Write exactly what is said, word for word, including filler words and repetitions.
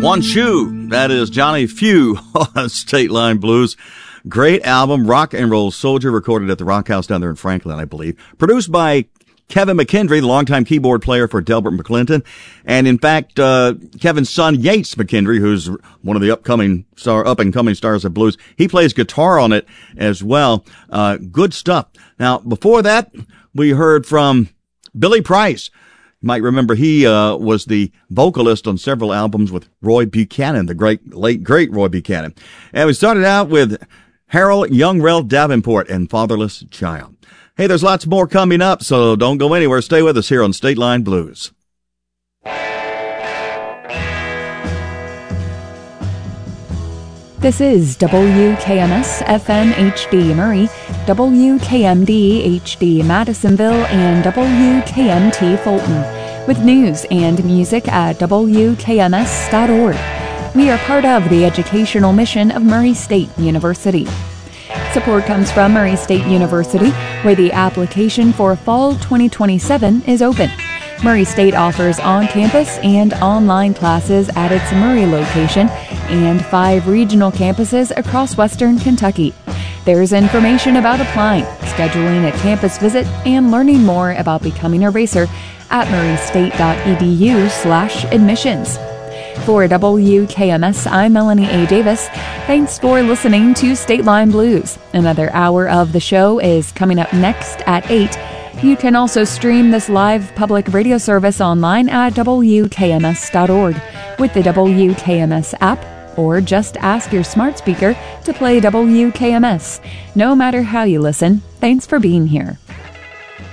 One Shoe, that is Johnny Few on State Line Blues. Great album, Rock and Roll Soldier, recorded at the Rock House down there in Franklin, I believe. Produced by Kevin McKendry, the longtime keyboard player for Delbert McClinton. And in fact, uh, Kevin's son, Yates McKendry, who's one of the upcoming star, up and coming stars of blues, he plays guitar on it as well. Uh, good stuff. Now, before that, we heard from Billy Price. You might remember he uh, was the vocalist on several albums with Roy Buchanan, the great, late, great Roy Buchanan. And we started out with Harold Youngrell Davenport and Fatherless Child. Hey, there's lots more coming up, so don't go anywhere. Stay with us here on State Line Blues. This is W K M S F M H D Murray, W K M D H D Madisonville, and W K M T Fulton, with news and music at W K M S dot org. We are part of the educational mission of Murray State University. Support comes from Murray State University, where the application for Fall twenty twenty-seven is open. Murray State offers on-campus and online classes at its Murray location and five regional campuses across western Kentucky. There's information about applying, scheduling a campus visit, and learning more about becoming a racer at murraystate.edu slash admissions. For W K M S, I'm Melanie A. Davis. Thanks for listening to State Line Blues. Another hour of the show is coming up next at eight. You can also stream this live public radio service online at W K M S dot org with the W K M S app, or just ask your smart speaker to play W K M S. No matter how you listen, thanks for being here.